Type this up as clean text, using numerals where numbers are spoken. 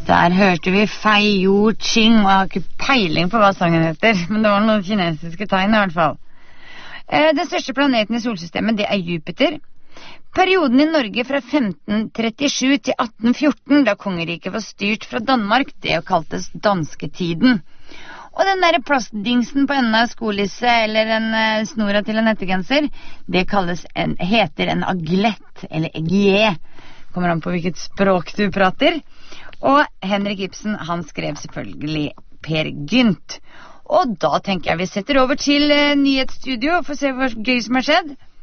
Der hørte vi Fei Yu Qing, og jeg har ikke peiling på hva sangen heter, men det var noen kinesiske tegn i hvert fall. Den største planeten i solsystemet, det er Jupiter. Perioden i Norge fra 1537 til 1814, da kongeriket var styrt fra Danmark, det kaltes dansketiden. Og den der plastdingsen på enden av skolisse eller en snora til en hettegenser, det heter en aglett, eller egie. Kommer an på hvilket språk du prater. Og Henrik Ibsen, han skrev selvfølgelig Per Gynt. Og da tenker jeg vi setter over til nyhetsstudio for å se hva gøy som har skjedd.